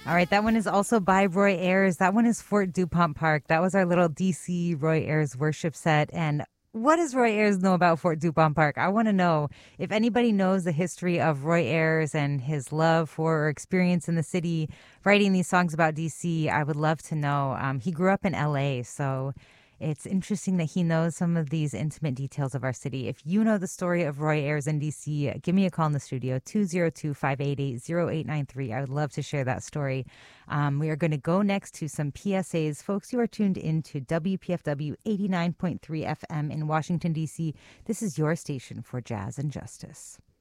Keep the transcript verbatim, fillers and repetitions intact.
All right, that one is also by Roy Ayers. That one is Fort DuPont Park. That was our little D C Roy Ayers worship set. And what does Roy Ayers know about Fort DuPont Park? I want to know if anybody knows the history of Roy Ayers and his love for or experience in the city writing these songs about D C. I would love to know. Um, he grew up in L A, so it's interesting that he knows some of these intimate details of our city. If you know the story of Roy Ayers in D C, give me a call in the studio, two zero two, five eight eight, zero eight nine three. I would love to share that story. Um, we are going to go next to some P S As. Folks, you are tuned in to W P F W eighty-nine point three F M in Washington, D C. This is your station for Jazz and Justice.